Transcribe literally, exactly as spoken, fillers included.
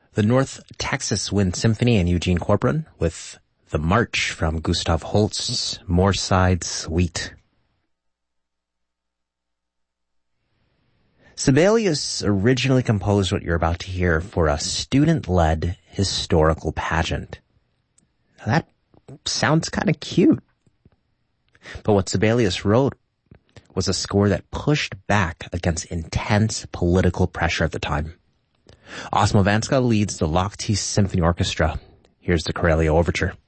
The North Texas Wind Symphony and Eugene Corcoran with The March from Gustav Holst's Moorside Suite. Sibelius originally composed what you're about to hear for a student-led historical pageant. Now that sounds kind of cute. But what Sibelius wrote was a score that pushed back against intense political pressure at the time. Osmo Vanska leads the Lochte Symphony Orchestra. Here's the Corellia Overture.